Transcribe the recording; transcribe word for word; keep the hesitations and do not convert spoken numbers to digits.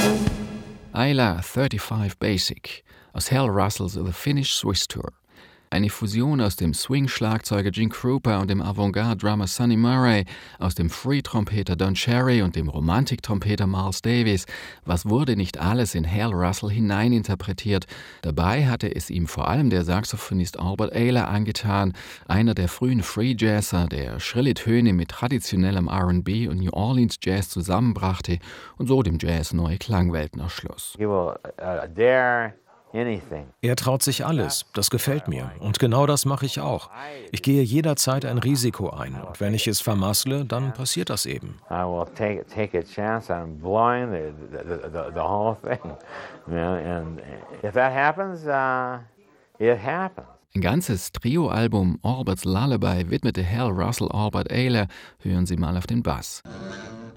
Ayla fünfunddreißig Basic aus Hal Russells The Finnish Swiss Tour. Eine Fusion aus dem Swing-Schlagzeuger Gene Krupa und dem Avantgarde-Drummer Sonny Murray, aus dem Free-Trompeter Don Cherry und dem Romantik-Trompeter Miles Davis. Was wurde nicht alles in Hal Russell hineininterpretiert? Dabei hatte es ihm vor allem der Saxophonist Albert Ayler angetan, einer der frühen Free-Jazzer, der schrille Töne mit traditionellem R and B und New Orleans Jazz zusammenbrachte und so dem Jazz neue Klangwelten erschloss. He will uh, dare anything. Er traut sich alles, das gefällt mir. Und genau das mache ich auch. Ich gehe jederzeit ein Risiko ein. Und wenn ich es vermassle, dann passiert das eben. I will take take a chance on blowing the the, the, the whole thing. You know, and if that happens, uh, it happens. Ein ganzes Trio-Album Albert's Lullaby widmete Hal Russell Albert Ayler. Hören Sie mal auf den Bass.